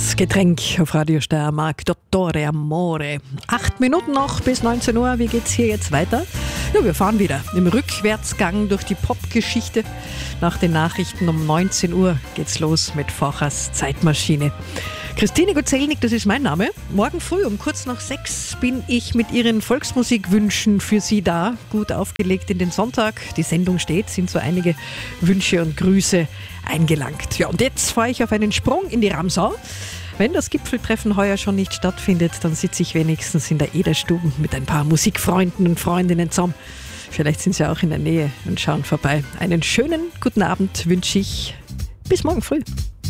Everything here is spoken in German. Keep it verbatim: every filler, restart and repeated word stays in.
Das Getränk auf Radio Steiermark, Dottore Amore. Acht Minuten noch bis neunzehn Uhr. Wie geht's hier jetzt weiter? Ja, wir fahren wieder im Rückwärtsgang durch die Popgeschichte. Nach den Nachrichten um neunzehn Uhr geht's los mit Forchers Zeitmaschine. Christine Guzelnik, das ist mein Name. Morgen früh um kurz nach sechs bin ich mit Ihren Volksmusikwünschen für Sie da. Gut aufgelegt in den Sonntag. Die Sendung steht, sind so einige Wünsche und Grüße eingelangt. Ja, und jetzt fahre ich auf einen Sprung in die Ramsau. Wenn das Gipfeltreffen heuer schon nicht stattfindet, dann sitze ich wenigstens in der Ederstube mit ein paar Musikfreunden und Freundinnen zusammen. Vielleicht sind Sie auch in der Nähe und schauen vorbei. Einen schönen guten Abend wünsche ich. Bis morgen früh.